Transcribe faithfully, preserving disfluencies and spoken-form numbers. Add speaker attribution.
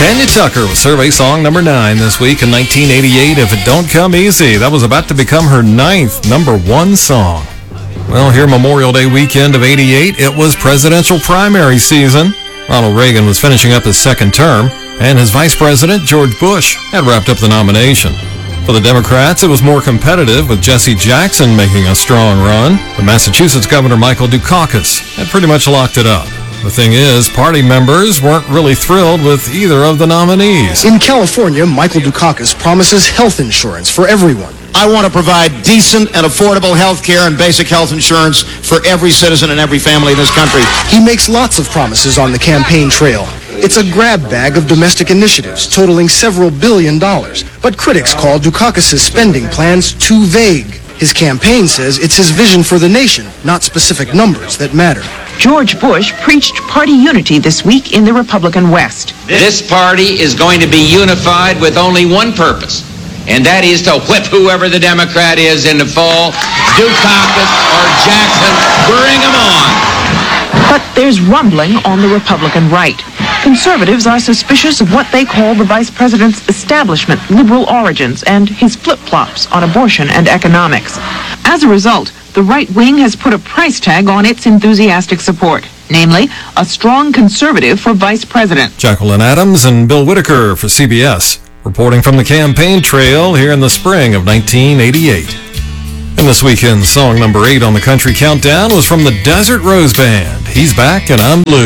Speaker 1: Tanya Tucker with survey song number nine this week in nineteen eighty-eight, If It Don't Come Easy. That was about to become her ninth number one song. Well, here Memorial Day weekend of eighty-eight, it was presidential primary season. Ronald Reagan was finishing up his second term, and his vice president, George Bush, had wrapped up the nomination. For the Democrats, it was more competitive, with Jesse Jackson making a strong run. But Massachusetts Governor Michael Dukakis had pretty much locked it up. The thing is, party members weren't really thrilled with either of the nominees.
Speaker 2: In California, Michael Dukakis promises health insurance for everyone.
Speaker 3: I want to provide decent and affordable health care and basic health insurance for every citizen and every family in this country.
Speaker 2: He makes lots of promises on the campaign trail. It's a grab bag of domestic initiatives totaling several billion dollars. But critics call Dukakis' spending plans too vague. His campaign says it's his vision for the nation, not specific numbers, that matter.
Speaker 4: George Bush preached party unity this week in the Republican West.
Speaker 5: This party is going to be unified with only one purpose, and that is to whip whoever the Democrat is in the fall. Dukakis or Jackson, bring them on.
Speaker 4: But there's rumbling on the Republican right. Conservatives are suspicious of what they call the vice president's establishment liberal origins and his flip-flops on abortion and economics. As a result, the right wing has put a price tag on its enthusiastic support, namely, a strong conservative for vice president.
Speaker 1: Jacqueline Adams and Bill Whitaker for C B S, reporting from the campaign trail here in the spring of nineteen eighty-eight. And this weekend's song number eight on the Country Countdown was from the Desert Rose Band. He's Back and I'm Blue.